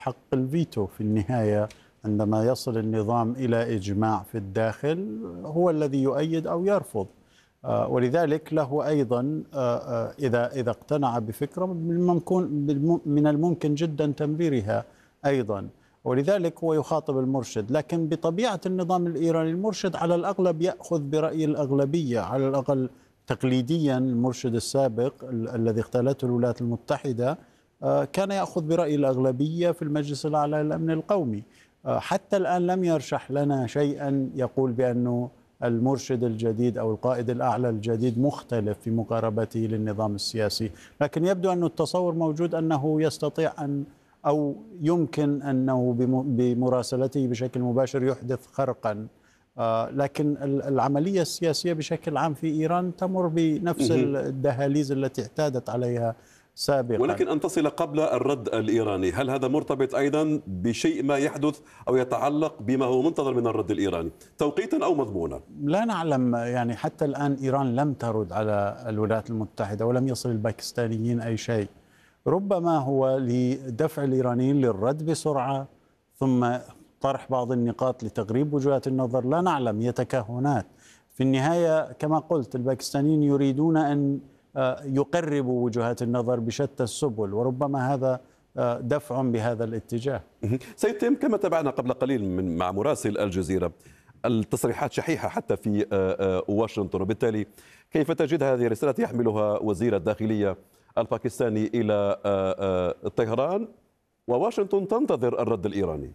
حق الفيتو في النهاية. عندما يصل النظام إلى إجماع في الداخل هو الذي يؤيد أو يرفض. ولذلك له أيضا إذا اقتنع بفكرة من الممكن جدا تمريرها أيضا. ولذلك هو يخاطب المرشد، لكن بطبيعة النظام الإيراني المرشد على الأغلب يأخذ برأي الأغلبية، على الأقل تقليديا. المرشد السابق الذي اغتالته الولايات المتحدة كان يأخذ برأي الأغلبية في المجلس الأعلى للأمن القومي. حتى الآن لم يرشح لنا شيئا يقول بأنه المرشد الجديد أو القائد الأعلى الجديد مختلف في مقاربته للنظام السياسي، لكن يبدو أن التصور موجود أنه يستطيع أن أو يمكن أنه بمراسلته بشكل مباشر يحدث خرقا. لكن العملية السياسية بشكل عام في إيران تمر بنفس الدهاليز التي اعتادت عليها سابقا. ولكن أن تصل قبل الرد الإيراني، هل هذا مرتبط أيضا بشيء ما يحدث أو يتعلق بما هو منتظر من الرد الإيراني توقيتا أو مضمونا؟ لا نعلم، يعني حتى الآن إيران لم ترد على الولايات المتحدة ولم يصل الباكستانيين أي شيء. ربما هو لدفع الإيرانيين للرد بسرعة ثم طرح بعض النقاط لتغريب وجهات النظر، لا نعلم، هي تكهنات. في النهاية كما قلت الباكستانيين يريدون أن يقربوا وجهات النظر بشتى السبل، وربما هذا دفع بهذا الاتجاه. سيد تيم، كما تابعنا قبل قليل مع مراسل الجزيرة التصريحات شحيحة حتى في واشنطن، وبالتالي كيف تجد هذه الرسالة يحملها وزير الداخلية الباكستاني إلى طهران وواشنطن تنتظر الرد الإيراني؟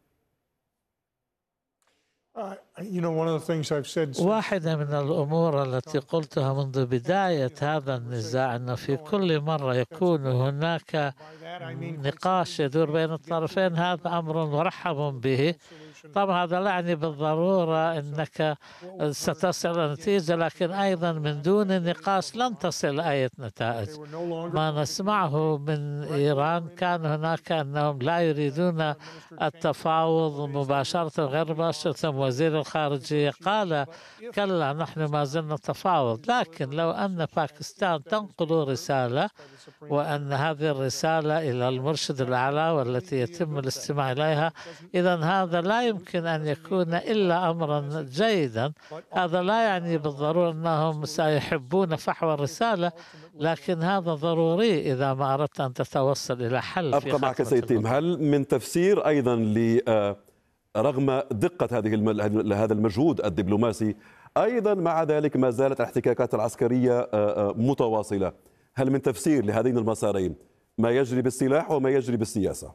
واحدة من الأمور التي قلتها منذ بداية هذا النزاع أن في كل مرة يكون هناك نقاش يدور بين الطرفين، هذا أمر مرحب به. طبعا هذا لا يعني بالضرورة أنك ستصل إلى نتيجة، لكن أيضا من دون نقاش لن تصل أي نتائج. ما نسمعه من إيران كان هناك أنهم لا يريدون التفاوض مباشرة غير مباشرة. وزير الخارجية قال كلا نحن ما زلنا نتفاوض، لكن لو أن باكستان تنقل رسالة وأن هذه الرسالة إلى المرشد الأعلى والتي يتم الاستماع إليها، إذا هذا لا يمكن أن يكون إلا أمرا جيدا. هذا لا يعني بالضرورة أنهم سيحبون فحوى الرسالة، لكن هذا ضروري إذا ما أردت أن تتوصل إلى حل. أبقى معك سيد تيم، هل من تفسير أيضا رغم دقة هذا المجهود الدبلوماسي أيضا مع ذلك ما زالت الاحتكاكات العسكرية متواصلة، هل من تفسير لهذين المسارين ما يجري بالسلاح وما يجري بالسياسة؟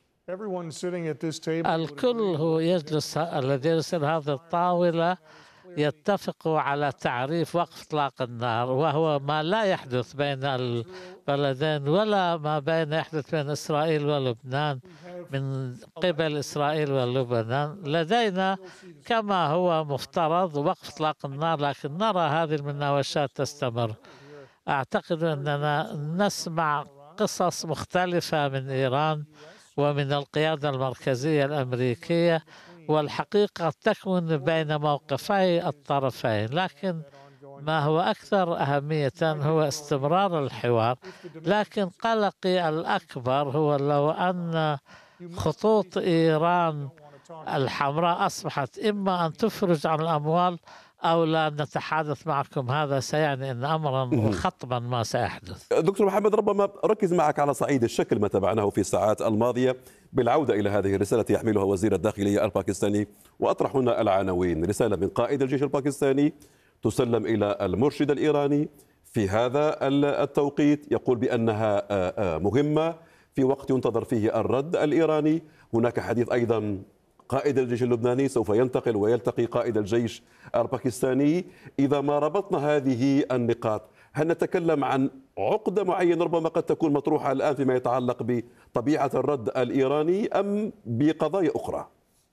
الكل هو يجلس الذي يجلس على هذه الطاولة يتفق على تعريف وقف إطلاق النار، وهو ما لا يحدث بين البلدين ولا ما بين يحدث بين إسرائيل ولبنان من قبل إسرائيل ولبنان. لدينا كما هو مفترض وقف إطلاق النار، لكن نرى هذه المناوشات تستمر. أعتقد أننا نسمع قصص مختلفة من إيران ومن القيادة المركزية الأمريكية، والحقيقة تكمن بين موقفي الطرفين، لكن ما هو أكثر أهمية هو استمرار الحوار. لكن قلقي الأكبر هو لو أن خطوط إيران الحمراء أصبحت إما أن تفرج عن الأموال أو لا نتحدث معكم، هذا سيعني أن أمرا خطبا ما سيحدث. دكتور محمد، ربما ركز معك على صعيد الشكل ما تابعناه في الساعات الماضية بالعودة إلى هذه الرسالة يحملها وزير الداخلية الباكستاني، وأطرح هنا العناوين: رسالة من قائد الجيش الباكستاني تسلم إلى المرشد الإيراني في هذا التوقيت، يقول بأنها مهمة في وقت ينتظر فيه الرد الإيراني. هناك حديث أيضا قائد الجيش اللبناني سوف ينتقل ويلتقي قائد الجيش الباكستاني. إذا ما ربطنا هذه النقاط، هل نتكلم عن عقدة معينة ربما قد تكون مطروحة الآن فيما يتعلق بطبيعة الرد الإيراني أم بقضايا أخرى؟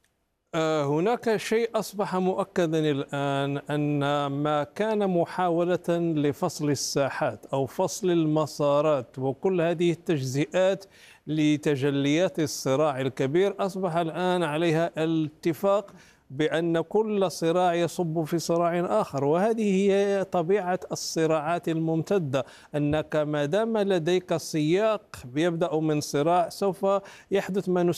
هناك شيء أصبح مؤكدا الآن، أن ما كان محاولة لفصل الساحات أو فصل المسارات وكل هذه التجزئات لتجليات الصراع الكبير أصبح الآن عليها الاتفاق بأن كل صراع يصب في صراع آخر. وهذه هي طبيعة الصراعات الممتدة، أنك ما دام لديك سياق يبدأ من صراع سوف يحدث ما